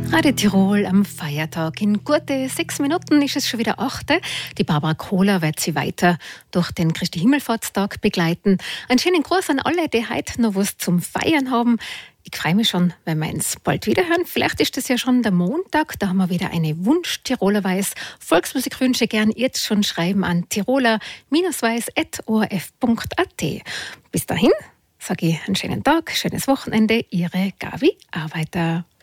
Radio Tirol am Feiertag. In gute 6 Minuten ist es schon wieder 8. Die Barbara Kohler wird Sie weiter durch den Christi Himmelfahrtstag begleiten. Einen schönen Gruß an alle, die heute noch was zum Feiern haben. Ich freue mich schon, wenn wir uns bald wiederhören. Vielleicht ist das ja schon der Montag. Da haben wir wieder eine Wunsch-Tiroler-Weiß. Volksmusikwünsche gern jetzt schon schreiben an tiroler-weiß.orf.at. Bis dahin sage ich einen schönen Tag, schönes Wochenende. Ihre Gabi Arbeiter.